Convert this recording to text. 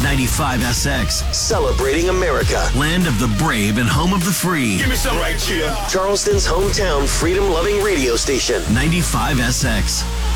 95SX. Celebrating America. Land of the brave and home of the free. Give me some right here. Charleston's hometown freedom-loving radio station. 95SX.